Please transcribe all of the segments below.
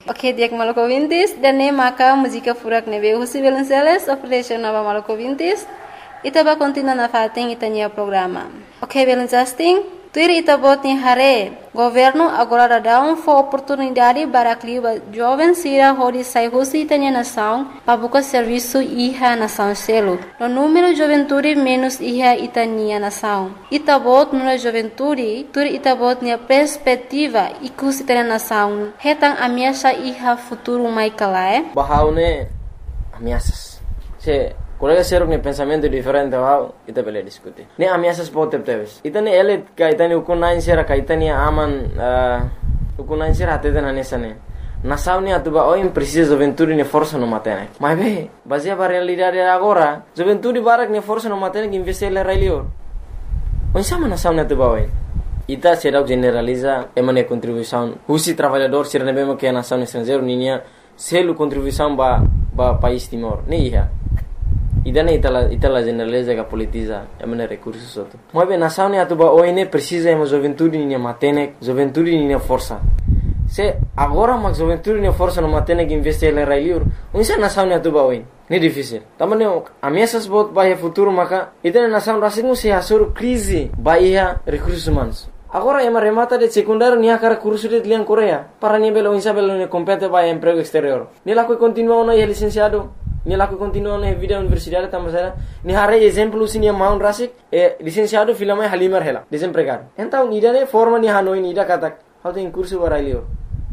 Oke, diak Maluku Vintis dan ne maka música furak nebe husi Belenceles operation nova Maluku Vintis. Ita ba continua na fating itanya programa. Oke, Belencasting, tuir ita bot ni hare. Governo agora dá for oportunidade para clima jovem sira hodi sai husi itanya nação para buscar serviço iha nação selo. No número juventude menos iha itania nação. Ita bot no juventude, tuir ita bot ni perspectiva ikus itanya nação. Hetang ameaça iha futuro mai kalae. Bahaune ameaças. Colega seruk ni pensamento diferente wow, ita bele diskuti. Ni ameaças potep teves. Ita ni elit ka ita ni ukunain sera ka ita ni aman ukunain sera ateten anesane. Nasau ni atuba oim precisa juventude ni força no matene. Mas be, baseia para realidade agora, juventude barak ni força no matene que investe ele railio. Onde sama nasau ni atuba oim. Ita será generaliza emane contribuição. Husi trabalhador sera ne bema que a nação estrangeiro ninya selu contribuição ba país Timor. Ni iha. Idane itala generaliza que politiza emane recursos outro. Mas bem, nação ni atuba oine precisa ema juventude ni matene, juventude ni força. Se agora mas juventude ni força no matene que investe ele railiur, unsa nação ni atuba oine. Ni difícil. Tamane ameaças bot bahia futuro maka idane nação rasingu se hasur crise bahia recursos humanos. Agora ema remata de secundário ni akara curso de liang Coreia. Para ni belo unsa belo ni compete bahia emprego exterior. Ni la continua no licenciado. Ni laku continua na vida universidade tamasera ni hare exemplo sini maun rasik licenciado filame halimar hela desempregado então ni dane forma ni hanoi ni da katak how tem curso barailio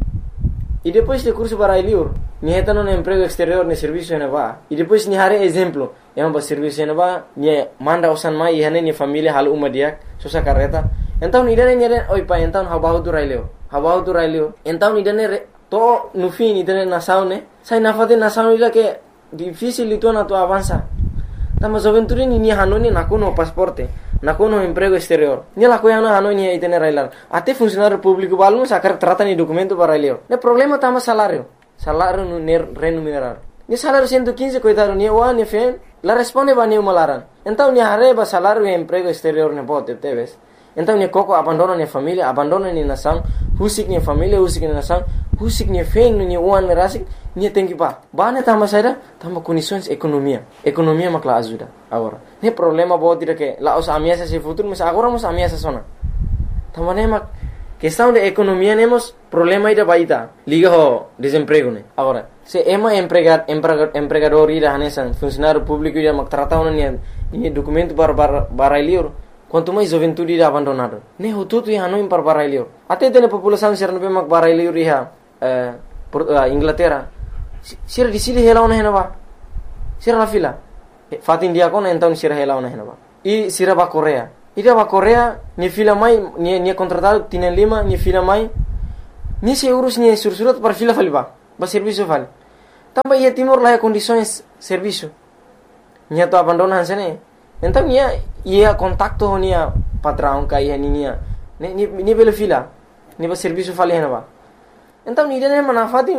e depois de curso barailio ni hetano no emprego exterior ni serviço na va e depois ni hare exemplo yang ba serviço na va ni manda usan mai hane ni família hal uma dia sosa carreta então ni dane oi pa então habahu tu railio então ni dane to no fim ni dane na saune sai na fate na saune la que difícil itu na tu avança. Tama juventude ni hanoni nakuno pasporte, nakuno emprego exterior. Ni la coiana hanoni ai tener railar. Até funcionário público balmo sacar trata ni documento para railio. Ne problema tama salário no remunerar. Ni salário 115 coitado ni o ni fen, la responde ba ni malaran. Então ni arreba salário e emprego exterior ne bote teves. Então ni coco abandona ni família, abandona ni nação, husik ni família, husik ni nação, husik ni fen ni uan rasik. Ni tem que pá. Bane tama saída, tama condições economia. Economia makla ajuda. Agora, ne problema boa tira que lá os ameaças se futuro, mas agora os ameaças sona. Tama ne mak questão de economia nemos problema ida baita. Liga ho desemprego ne. Agora, se ema empregador ida hanesan funcionário público ida mak trata ona ni documento para liur. Quanto mais juventude ida abandonado. Ne ho tudo ia no para liur. Até tem população ser no mak para liur ia Inglaterra. Sira di sini hela ona henaba. Sira la fila. Fatin dia kona então sira hela ona henaba. E sira ba Coreia. Ida ba Coreia ni fila mai ni contratado tienen lima ni fila mai. Ni se urus ni sursurat para fila faliba. Ba serviço vale. Tamba ia Timor lá condições serviço. Ni to abandonan sene. Então ia contacto ni patrão kai ni bela fila. Ni ba serviço fali henaba. Então ni dene manafati